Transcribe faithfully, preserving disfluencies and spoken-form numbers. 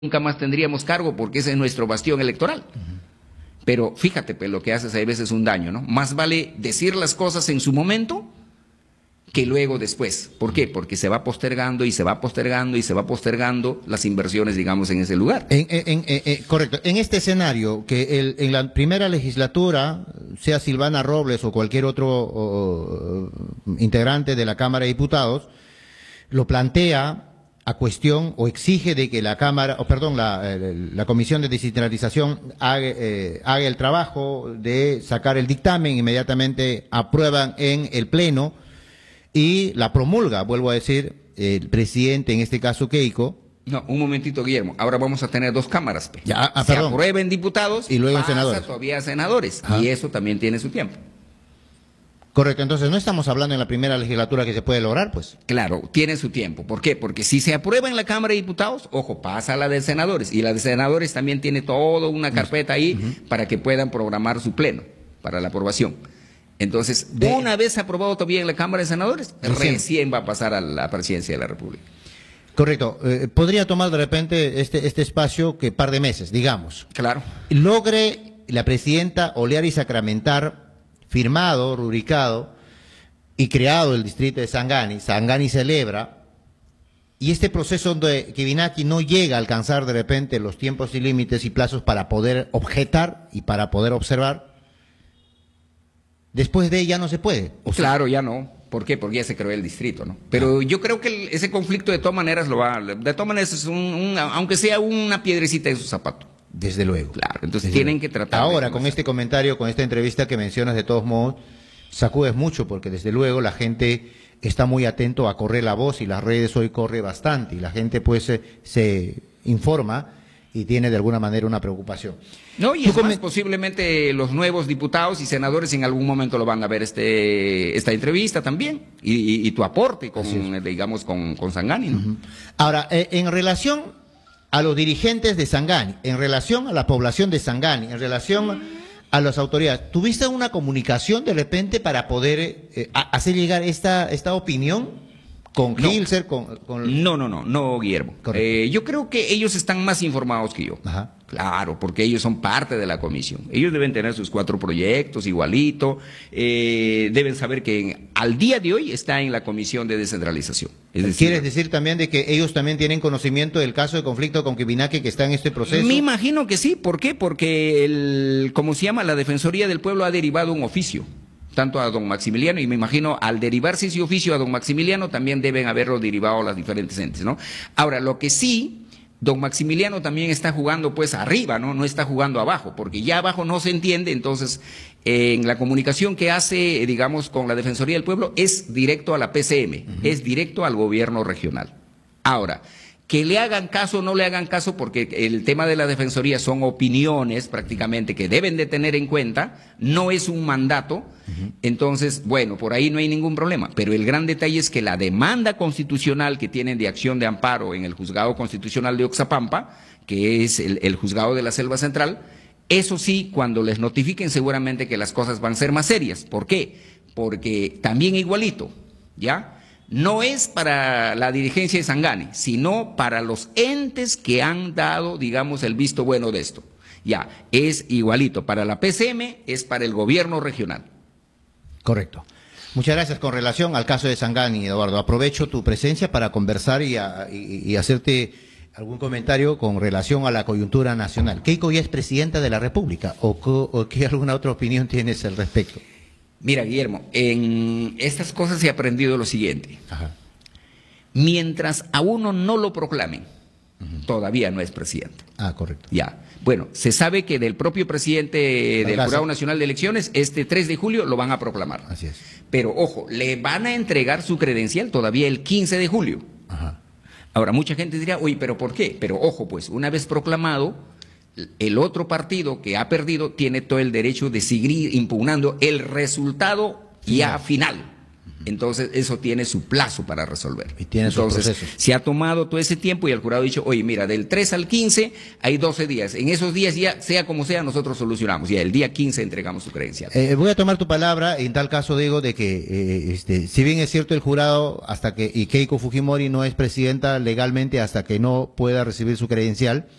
nunca más tendríamos cargo porque ese es nuestro bastión electoral. Uh-huh. Pero fíjate, pues, lo que haces a veces es un daño, ¿no? Más vale decir las cosas en su momento que luego después. ¿Por qué? Porque se va postergando y se va postergando y se va postergando las inversiones, digamos, en ese lugar. En, en, en, en, correcto. En este escenario, que el, en la primera legislatura, sea Silvana Robles o cualquier otro o, o, integrante de la Cámara de Diputados, lo plantea a cuestión o exige de que la Cámara, o perdón, la, la Comisión de Descentralización haga, eh, haga el trabajo de sacar el dictamen, inmediatamente aprueban en el Pleno y la promulga, vuelvo a decir, el presidente, en este caso Keiko. No, un momentito, Guillermo. Ahora vamos a tener dos cámaras. Pe. Ya, ah, Se perdón. aprueben diputados y luego pasa senadores. Todavía a senadores. Ajá. Y eso también tiene su tiempo. Correcto, entonces no estamos hablando en la primera legislatura que se puede lograr, pues. Claro, tiene su tiempo. ¿Por qué? Porque si se aprueba en la Cámara de Diputados, ojo, pasa a la de senadores. Y la de senadores también tiene toda una carpeta ahí uh-huh. para que puedan programar su pleno para la aprobación. Entonces, de... una vez aprobado todavía en la Cámara de Senadores, recién, recién va a pasar a la presidencia de la República. Correcto. Eh, podría tomar de repente este, este espacio que par de meses, digamos. Claro. Logre la presidenta olear y sacramentar, firmado, rubricado y creado el distrito de Sangani. Sangani celebra, y este proceso donde Kibinaki no llega a alcanzar de repente los tiempos y límites y plazos para poder objetar y para poder observar, después de ella no se puede. O sea, claro, ya no. ¿Por qué? Porque ya se creó el distrito, ¿no? Pero ah. yo creo que el, ese conflicto de todas maneras lo va, de todas maneras es un, un aunque sea una piedrecita en su zapato. Desde luego. Claro, entonces Desde tienen luego. que tratar. Ahora, con este comentario, con esta entrevista que mencionas, de todos modos, sacudes mucho, porque desde luego la gente está muy atento a correr la voz y las redes hoy corre bastante y la gente pues se, se informa y tiene de alguna manera una preocupación. No, y es más, posiblemente los nuevos diputados y senadores en algún momento lo van a ver este esta entrevista también y, y, y tu aporte con, digamos, con, con Sangani, ¿no? Uh-huh. Ahora, eh, en relación a los dirigentes de Sangani, en relación a la población de Sangani, en relación a las autoridades, ¿tuviste una comunicación de repente para poder eh, hacer llegar esta, esta opinión con no. Hilser? Con, con... No, no, no, no, Guillermo. Eh, yo creo que ellos están más informados que yo. Ajá. Claro, porque ellos son parte de la comisión. Ellos deben tener sus cuatro proyectos igualito. Eh, deben saber que en, al día de hoy está en la comisión de descentralización. Es decir, ¿quieres decir también de que ellos también tienen conocimiento del caso de conflicto con Kibinaki que está en este proceso? Me imagino que sí. ¿Por qué? Porque, el, como se llama, la Defensoría del Pueblo ha derivado un oficio, tanto a don Maximiliano, y me imagino al derivarse ese oficio a don Maximiliano también deben haberlo derivado a las diferentes entes, ¿no? Ahora, lo que sí, don Maximiliano también está jugando pues arriba, ¿no? No está jugando abajo, porque ya abajo no se entiende, entonces eh, en la comunicación que hace, digamos, con la Defensoría del Pueblo es directo a la P C M, uh-huh. es directo al gobierno regional. Ahora, que le hagan caso o no le hagan caso, porque el tema de la Defensoría son opiniones prácticamente que deben de tener en cuenta, no es un mandato, uh-huh. entonces, bueno, por ahí no hay ningún problema, pero el gran detalle es que la demanda constitucional que tienen de acción de amparo en el Juzgado Constitucional de Oxapampa, que es el, el Juzgado de la Selva Central, eso sí, cuando les notifiquen seguramente que las cosas van a ser más serias. ¿Por qué? Porque también igualito, ¿ya?, no es para la dirigencia de Sangani, sino para los entes que han dado, digamos, el visto bueno de esto. Ya, es igualito. Para la P C M, es para el gobierno regional. Correcto. Muchas gracias. Con relación al caso de Sangani, Eduardo, aprovecho tu presencia para conversar y, a, y, y hacerte algún comentario con relación a la coyuntura nacional. ¿Keiko ya es presidenta de la República o, o qué alguna otra opinión tienes al respecto? Mira, Guillermo, en estas cosas he aprendido lo siguiente. Ajá. Mientras a uno no lo proclamen, uh-huh. todavía no es presidente. Ah, correcto. Ya. Bueno, se sabe que del propio presidente del Jurado Nacional de Elecciones, este tres de julio lo van a proclamar. Así es. Pero, ojo, le van a entregar su credencial todavía el quince de julio. Ajá. Ahora, mucha gente dirá, oye, ¿pero por qué? Pero, ojo, pues, una vez proclamado, el otro partido que ha perdido tiene todo el derecho de seguir impugnando el resultado ya final. Entonces, eso tiene su plazo para resolver. Y tiene Entonces, sus procesos. se ha tomado todo ese tiempo y el jurado ha dicho, oye, mira, del tres al quince hay doce días. En esos días ya, sea como sea, nosotros solucionamos. Y el día quince entregamos su credencial. Eh, voy a tomar tu palabra, en tal caso digo de que, eh, este, si bien es cierto el jurado, hasta que, y Keiko Fujimori no es presidenta legalmente hasta que no pueda recibir su credencial,